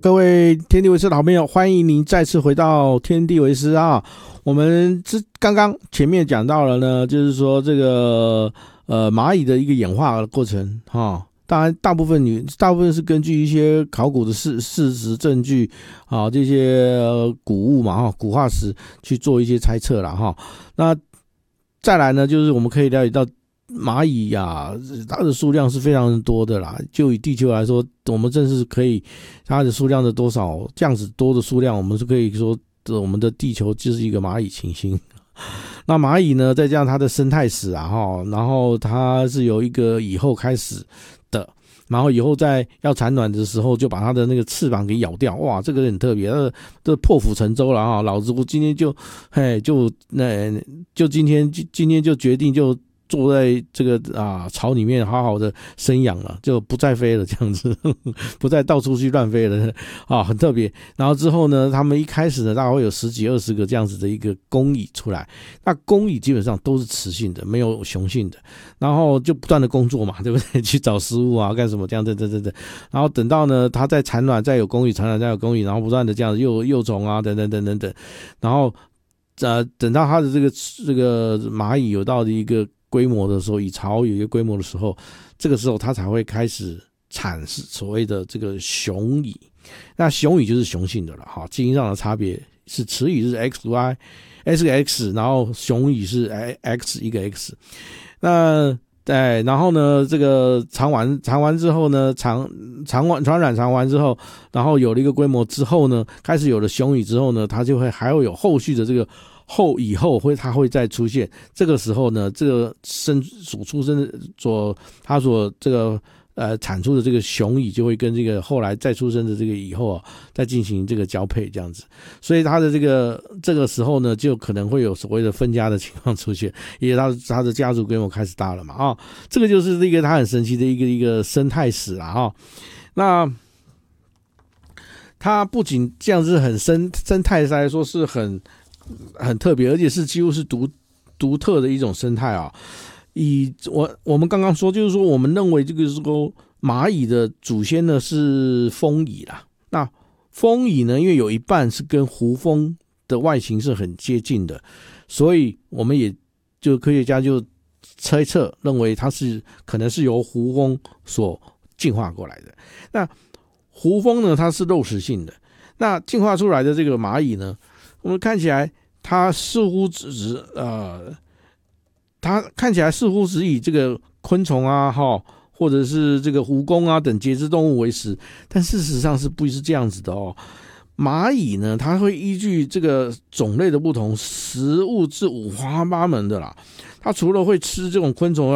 各位天地为师的好朋友，欢迎您再次回到天地为师啊。我们刚刚前面讲到了呢，就是说这个蚂蚁的一个演化的过程哈。当然，大部分是根据一些考古的事实证据啊，这些古物嘛哈，古化石去做一些猜测啦哈。那再来呢，就是我们可以了解到蚂蚁啊，它的数量是非常多的啦。就以地球来说，我们正是可以它的数量的多少，这样子多的数量，我们是可以说我们的地球就是一个蚂蚁行星。那蚂蚁呢，再加上它的生态史啊然后它是由一个蚁后开始的，然后以后在要产卵的时候就把它的那个翅膀给咬掉，哇，这个很特别，这破釜沉舟了啊！老子我今天今天就决定就坐在这个巢里面好好的生养了，就不再飞了，这样子不再到处去乱飞了啊，很特别。然后之后呢，他们一开始呢大概会有10几20个这样子的一个公蚁出来，那公蚁基本上都是雌性的，没有雄性的，然后就不断的工作嘛，对不对？去找食物啊，干什么这样等，然后等到呢它在产卵，再有公蚁产卵，再有公蚁，然后不断的这样子幼虫啊等，然后等到它的这个蚂蚁有到的一个规模的时候，蚁巢有一个规模的时候，这个时候它才会开始产所谓的这个雄蚁。那雄蚁就是雄性的了哈，基因上的差别是雌蚁是 XY S X， 然后雄蚁是 X 一个 X。那然后呢，这个产完之后呢，传染完之后，然后有了一个规模之后呢，开始有了雄蚁之后呢，它就会还会有后续的这个以后它会再出现。这个时候呢，这个它所这个产出的这个雄蚁就会跟这个后来再出生的这个蚁后再进行这个交配这样子，所以它的这个时候呢，就可能会有所谓的分家的情况出现，因为它的家族规模开始大了嘛这个就是一个它很神奇的一个生态史啦那它不仅这样子很生态来说是很特别，而且是几乎是独特的一种生态我们刚刚说，就是说我们认为这个说蚂蚁的祖先呢是蜂蚁啦。那蜂蚁呢，因为有一半是跟胡蜂的外形是很接近的，所以我们也就科学家就猜测认为它可能是由胡蜂所进化过来的。那胡蜂呢，它是肉食性的，那进化出来的这个蚂蚁呢，我们看起来它似乎只以这个昆虫或者是这个蜈蚣等节肢动物为食，但事实上是不是这样子的蚂蚁呢，它会依据这个种类的不同，食物是五花八门的啦。它除了会吃这种昆虫